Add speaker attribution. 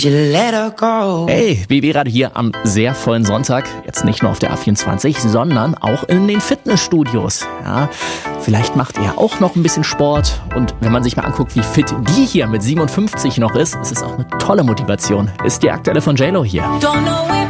Speaker 1: Hey, BB Radio hier am sehr vollen Sonntag. Jetzt nicht nur auf der A24, sondern auch in den Fitnessstudios. Ja, vielleicht macht ihr auch noch ein bisschen Sport. Und wenn man sich mal anguckt, wie fit die hier mit 57 noch ist, es ist auch eine tolle Motivation. Ist die aktuelle von JLo hier.